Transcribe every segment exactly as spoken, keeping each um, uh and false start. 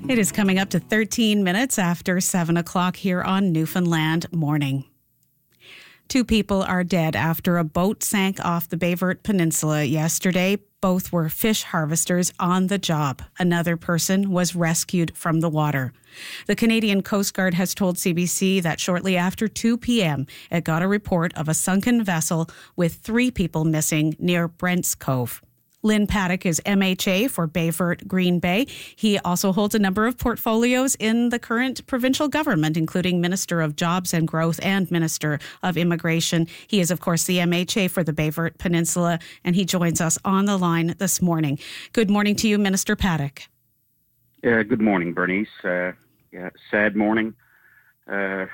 It is coming up to thirteen minutes after seven o'clock here on Newfoundland Morning. Two people are dead after a boat sank off the Bayvert Peninsula yesterday. Both were fish harvesters on the job. Another person was rescued from the water. The Canadian Coast Guard has told C B C that shortly after two p.m., it got a report of a sunken vessel with three people missing near Brents Cove. Lynn Paddock is M H A for Bayvert Green Bay. He also holds a number of portfolios in the current provincial government, including Minister of Jobs and Growth and Minister of Immigration. He is, of course, the M H A for the Bayvert Peninsula, and he joins us on the line this morning. Good morning to you, Minister Paddock. Yeah, good morning, Bernice. Uh, yeah, sad morning uh,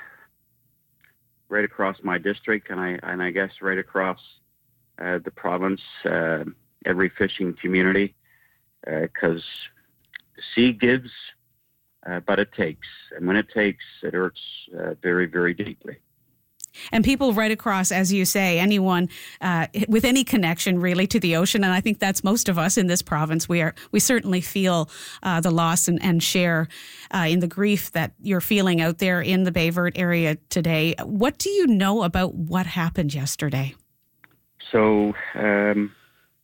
right across my district, and I and I guess right across uh, the province. Uh, every fishing community, because uh, the sea gives, uh, but it takes. And when it takes, it hurts uh, very, very deeply. And people right across, as you say, anyone uh, with any connection really to the ocean, and I think that's most of us in this province, we are we certainly feel uh, the loss and, and share uh, in the grief that you're feeling out there in the Bayvert area today. What do you know about what happened yesterday? So, um,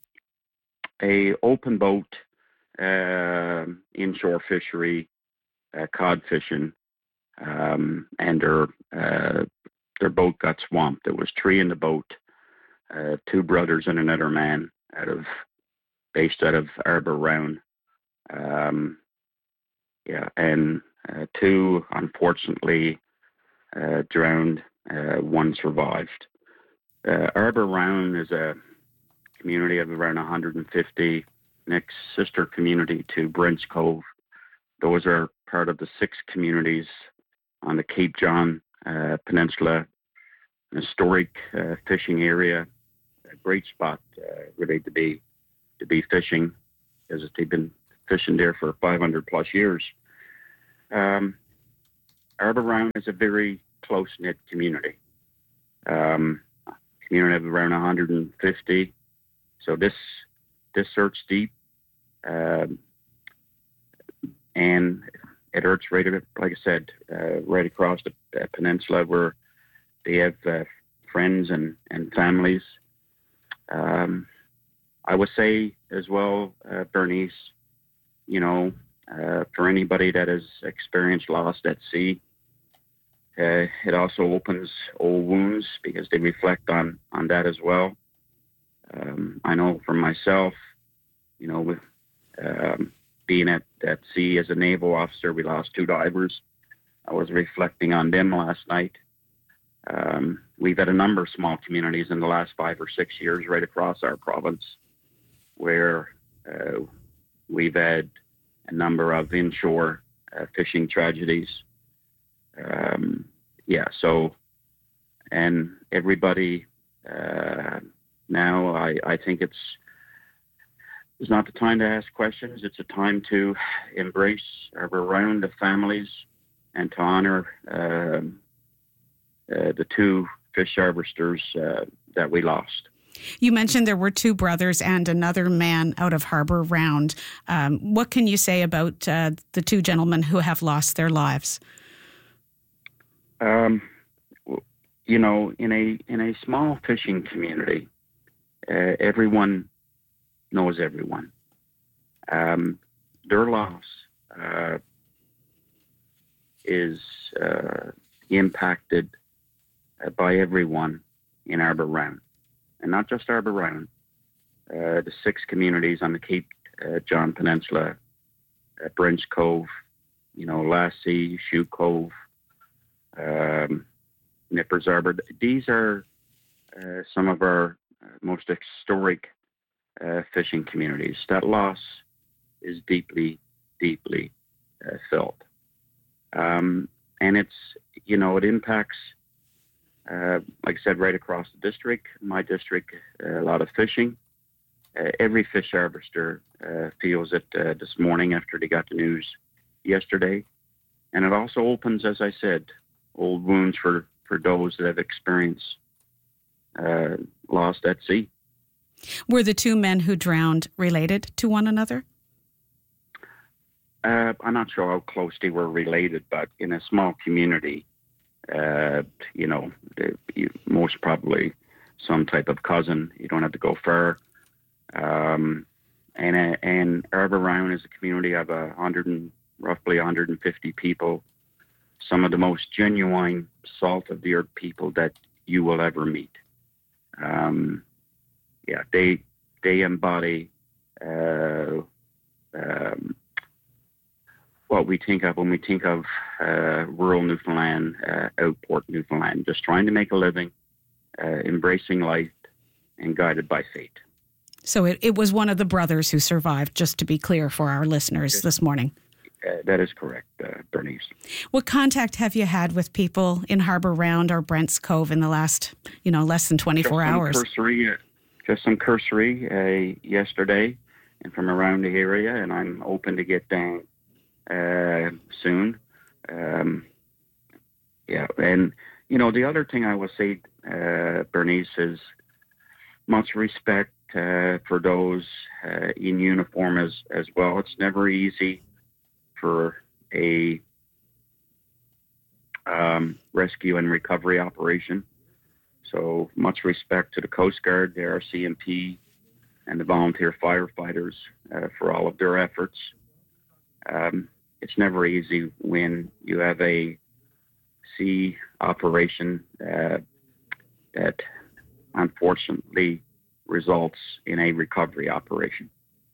a open boat, uh, inshore fishery, uh, cod fishing, um, and their uh, their boat got swamped. There was three in the boat, uh, two brothers and another man, out of based out of Arbor Round. Um, yeah, and uh, two unfortunately uh, drowned. Uh, one survived. Uh, Arbor Round is a community of around one hundred fifty, next sister community to Brents Cove. Those are part of the six communities on the Cape John uh, Peninsula, an historic uh, fishing area, a great spot uh, really to be to be fishing, because they've been fishing there for five hundred plus years. Um, Arbor Round is a very close-knit community, um, community of around one hundred fifty. So this this hurts deep, um, and it hurts right, like I said, uh, right across the uh, peninsula where they have uh, friends and, and families. Um, I would say as well, uh, Bernice, you know, uh, for anybody that has experienced loss at sea, uh, it also opens old wounds because they reflect on, on that as well. Um, I know for myself, you know, with um, being at, at sea as a naval officer, we lost two divers. I was reflecting on them last night. Um, we've had a number of small communities in the last five or six years right across our province where uh, we've had a number of inshore uh, fishing tragedies. Um, yeah, so, and everybody... Uh, Now, I, I think it's it's not the time to ask questions. It's a time to embrace around the families and to honor uh, uh, the two fish harvesters uh, that we lost. You mentioned there were two brothers and another man out of Harbour Round. Um, what can you say about uh, the two gentlemen who have lost their lives? Um, you know, in a in a small fishing community, Uh, everyone knows everyone. Um, their loss uh, is uh, impacted uh, by everyone in Arbor Round, and not just Arbor Round. Uh, the six communities on the Cape uh, John Peninsula, uh, Brents Cove, you know, Lassie, Shoe Cove, um, Nippers Arbor. These are uh, some of our most historic uh, fishing communities. That loss is deeply, deeply uh, felt. Um, and it's, you know, it impacts, uh, like I said, right across the district. My district, uh, a lot of fishing. Uh, every fish harvester uh, feels it uh, this morning after they got the news yesterday. And it also opens, as I said, old wounds for, for those that have experienced uh, lost at sea. Were the two men who drowned related to one another? Uh, I'm not sure how close they were related, but in a small community, uh, you know, you, most probably some type of cousin. You don't have to go far. Um, and uh, and Arbor Round is a community of a hundred and roughly one hundred fifty people. Some of the most genuine, salt of the earth people that you will ever meet. Um, yeah, they they embody uh, um, what we think of when we think of uh, rural Newfoundland, uh, Outport Newfoundland, just trying to make a living, uh, embracing life, and guided by fate. So it, it was one of the brothers who survived, just to be clear for our listeners yes. this morning. Uh, that is correct, uh, Bernice. What contact have you had with people in Harbour Round or Brents Cove in the last, you know, less than twenty-four just hours? Some cursory, uh, just some cursory uh, yesterday and from around the area, and I'm open to get down uh, soon. Um, yeah, and, you know, the other thing I will say, uh, Bernice, is much respect uh, for those uh, in uniform as, as well. It's never easy for a um, rescue and recovery operation. So much respect to the Coast Guard, the R C M P, and the volunteer firefighters uh, for all of their efforts. Um, it's never easy when you have a sea operation uh, that unfortunately results in a recovery operation.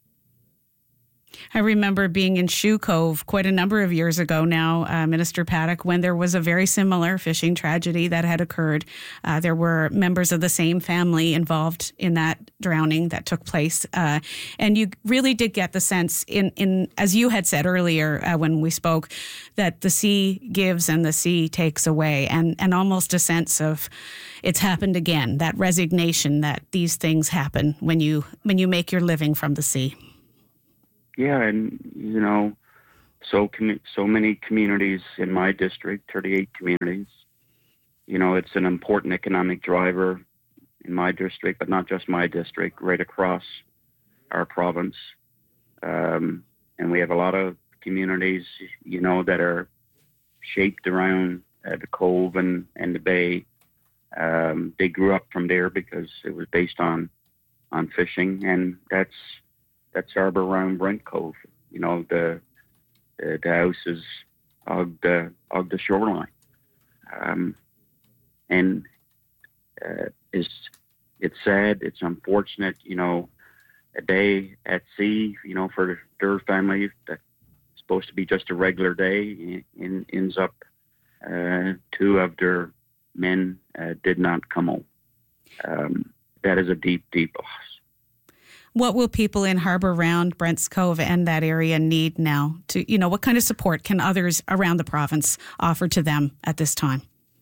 I remember being in Shoe Cove quite a number of years ago now, uh, Minister Paddock, when there was a very similar fishing tragedy that had occurred. Uh, there were members of the same family involved in that drowning that took place. Uh, and you really did get the sense, in, in as you had said earlier uh, when we spoke, that the sea gives and the sea takes away, and, and almost a sense of it's happened again, that resignation that these things happen when you when you make your living from the sea. Yeah, and, you know, so com- so many communities in my district, thirty-eight communities, you know, it's an important economic driver in my district, but not just my district, right across our province. Um, and we have a lot of communities, you know, that are shaped around uh, the cove and, and the bay. Um, they grew up from there because it was based on, on fishing, and that's That's Arbor Round Brent Cove. You know, the the, the house is of the of the shoreline, um, and uh, it's it's sad. It's unfortunate. You know, a day at sea. You know, for their family that's supposed to be just a regular day, and ends up uh, two of their men uh, did not come home. Um, that is a deep, deep loss. What will people in Harbour Round, Brents Cove, and that area need now? To, you know, what kind of support can others around the province offer to them at this time?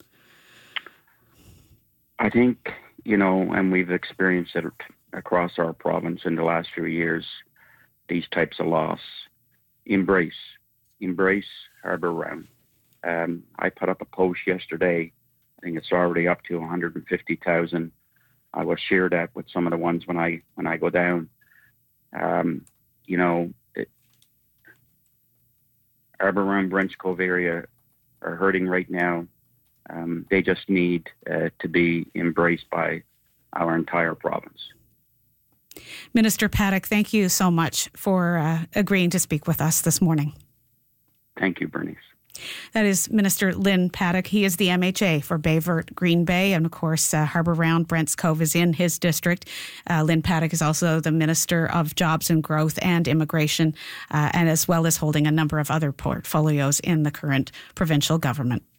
I think, you know, and we've experienced it across our province in the last few years, these types of loss. Embrace, embrace Harbour Round. Um, I put up a post yesterday. I think it's already up to one hundred fifty thousand. I will share that with some of the ones when I when I go down. Um, you know, it, Arbor Round, Brents Cove area are hurting right now. Um, they just need uh, to be embraced by our entire province. Minister Paddock, thank you so much for uh, agreeing to speak with us this morning. Thank you, Bernice. That is Minister Lynn Paddock. He is the M H A for Bayvert Green Bay, and of course uh, Harbour Round, Brents Cove is in his district. Uh, Lynn Paddock is also the Minister of Jobs and Growth and Immigration, uh, and as well as holding a number of other portfolios in the current provincial government.